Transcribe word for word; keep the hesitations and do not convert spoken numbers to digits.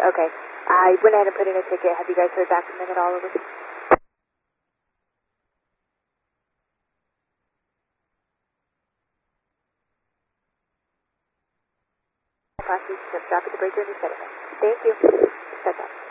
Okay. I went ahead and put in a ticket. Have you guys heard back from them at all? Over? Class C, drop at the breaker and set it. Thank you. Set that.